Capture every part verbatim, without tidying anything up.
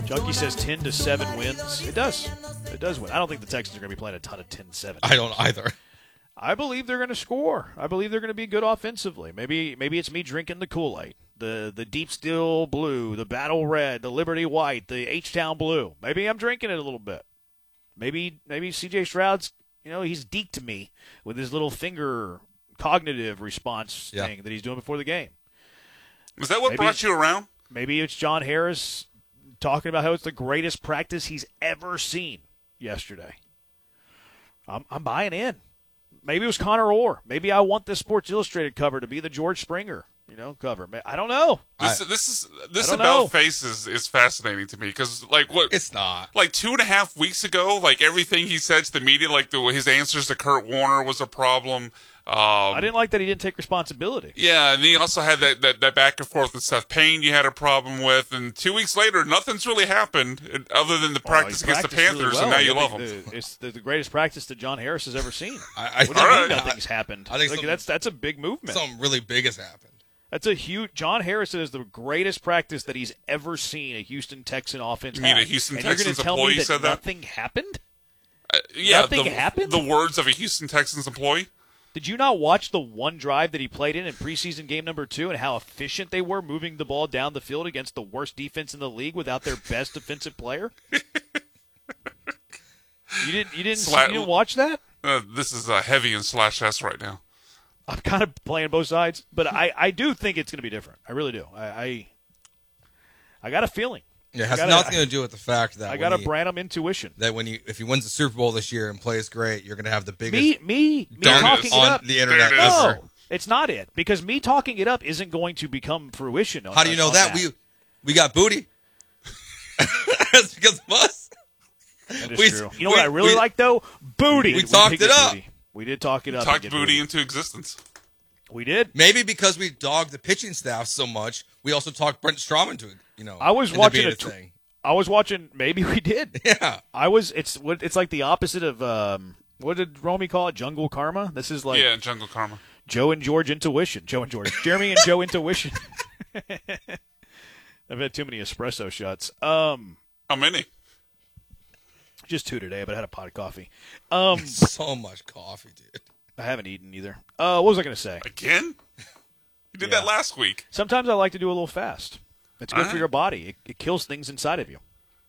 Junkie says ten to seven wins. It does. It does win. I don't think the Texans are going to be playing a ton of ten seven. I don't either. I believe they're going to score. I believe they're going to be good offensively. Maybe maybe it's me drinking the Kool-Aid. The the Deep Steel Blue, the Battle Red, the Liberty White, the H-Town Blue. Maybe I'm drinking it a little bit. Maybe maybe C J Stroud's, you know, he's deked me with his little finger cognitive response yeah. thing that he's doing before the game. Was that what maybe, brought you around? Maybe it's John Harris talking about how it's the greatest practice he's ever seen yesterday. I'm I'm buying in. Maybe it was Connor Orr. Maybe I want this Sports Illustrated cover to be the George Springer, you know, cover. I don't know. This, I, this is this about about face is, is fascinating to me because, like, what it's not like two and a half weeks ago, like everything he said to the media, like the, his answers to Kurt Warner was a problem. Um, I didn't like that he didn't take responsibility. Yeah, and he also had that, that, that back and forth with Seth Payne you had a problem with, and two weeks later, nothing's really happened other than the practice well, against the really Panthers, well. and now you I love think him. The, it's the, the greatest practice that John Harris has ever seen. I, I what do you right. mean nothing's happened? I think like, that's that's a big movement. Something really big has happened. That's a huge. John Harris is the greatest practice that he's ever seen a Houston Texan offense. You mean have. a Houston and Texans you're gonna tell employee me that said that? nothing happened? Uh, yeah, Nothing the, happened? The words of a Houston Texans employee. Did you not watch the one drive that he played in in preseason game number two and how efficient they were moving the ball down the field against the worst defense in the league without their best defensive player? You didn't. You didn't. Sla- you didn't watch that? Uh, this is uh, heavy in slash S right now. I'm kind of playing both sides, but I, I do think it's going to be different. I really do. I I, I got a feeling. Yeah, it has gotta, nothing to do with the fact that I got a he, Branham intuition. that when you if he wins the Super Bowl this year and plays great, you're going to have the biggest Me me me dunk talking it on up. the internet There it is. ever. No, it's not it because me talking it up isn't going to become fruition. On, How do you know on that? We we got booty. That's because of us. That is we- true. You know we- what I really we- like though? Booty. we talked did it get up. Booty. We did talk it up. and Talked get booty into existence. We did. Maybe because we dogged the pitching staff so much, we also talked Brent Strawman to you know. I was into watching being a tw- thing. I was watching. Maybe we did. Yeah. I was. It's what. It's like the opposite of um. What did Romy call it? Jungle karma. This is like Yeah, Jungle Karma. Joe and George intuition. Joe and George. Jeremy and Joe intuition. I've had too many espresso shots. Um, How many? just two today, but I had a pot of coffee. Um, So much coffee, dude. I haven't eaten either. Uh, what was I going to say? Again? You did Yeah. that last week. Sometimes I like to do a little fast. It's good All for right. your body. It, it kills things inside of you.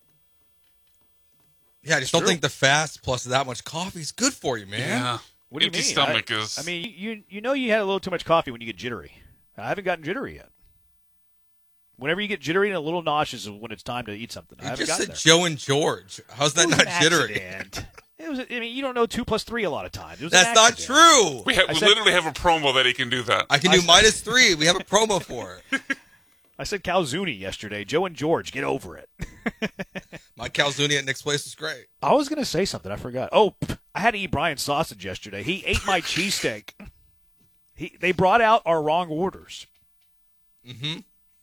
Yeah, I just don't True. think the fast plus that much coffee is good for you, man. Yeah. What do Empty you mean? stomach I, is. I mean, you you know you had a little too much coffee when you get jittery. I haven't gotten jittery yet. Whenever you get jittery and a little nauseous is when it's time to eat something. I You haven't just gotten said there. Joe and George. How's that It was not an jittery? accident. It was. I mean, you don't know two plus three a lot of times. It was an That's not accident. true. we have, I we said- literally have a promo that he can do that. I can do minus three. We have a promo for it. I said Calzuni yesterday. Joe and George, get over it. My calzone at Nick's place is great. I was going to say something. I forgot. Oh, pff, I had to eat Brian's sausage yesterday. He ate my cheesesteak. He They brought out our wrong orders. Mm-hmm.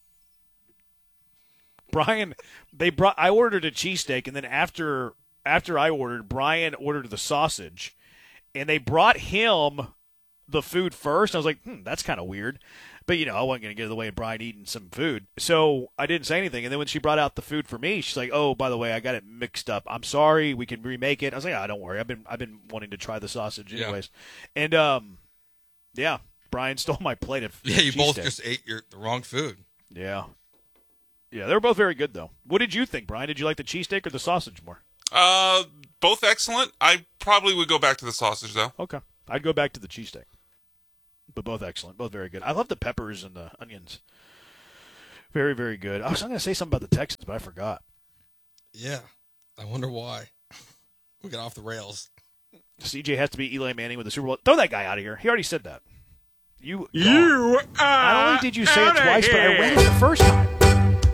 Brian, they brought. I ordered a cheesesteak, and then after after I ordered, Brian ordered the sausage, and they brought him the food first. I was like, hmm, that's kind of weird. But, you know, I wasn't going to get in the way of Brian eating some food. So I didn't say anything. And then when she brought out the food for me, she's like, oh, by the way, I got it mixed up. I'm sorry. We can remake it. I was like, ah, don't worry. I've been I've been wanting to try the sausage anyways. Yeah. And, um, yeah, Brian stole my plate of Yeah, you both cheesesteak. just ate your the wrong food. Yeah. Yeah, they were both very good, though. What did you think, Brian? Did you like the cheesesteak or the sausage more? Uh, both excellent. I probably would go back to the sausage, though. Okay. I'd go back to the cheesesteak. But both excellent. Both very good. I love the peppers and the onions. Very, very good. I was going to say something about the Texans, but I forgot. Yeah. I wonder why. We got off the rails. C J has to be Eli Manning with the Super Bowl. Throw that guy out of here. He already said that. You, You are Not only did you say it outta twice, but I here. read it the first time.